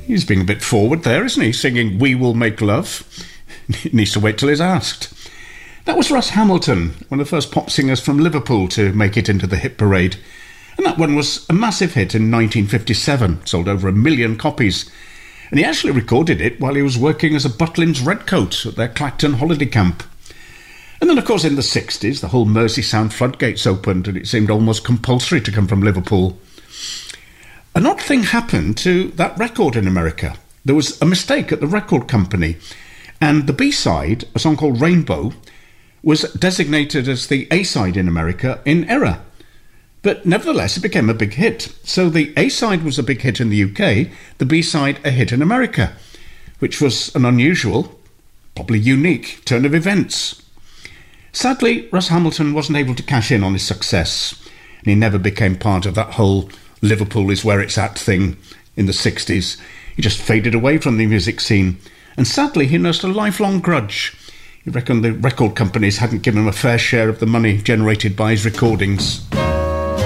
He's being a bit forward there, isn't he? Singing We Will Make Love. He needs to wait till he's asked. That was Russ Hamilton, one of the first pop singers from Liverpool to make it into the hit parade. And that one was a massive hit in 1957, sold over 1 million copies. And he actually recorded it while he was working as a Butlins redcoat at their Clacton holiday camp. And then, of course, in the 60s, the whole Merseysound floodgates opened and it seemed almost compulsory to come from Liverpool. An odd thing happened to that record in America. There was a mistake at the record company, and the B-side, a song called Rainbow, was designated as the A-side in America in error. But nevertheless, it became a big hit. So the A-side was a big hit in the UK, the B-side a hit in America, which was an unusual, probably unique turn of events. Sadly, Russ Hamilton wasn't able to cash in on his success, and he never became part of that whole Liverpool is where it's at thing in the 60s. He just faded away from the music scene, and sadly he nursed a lifelong grudge. He reckoned the record companies hadn't given him a fair share of the money generated by his recordings.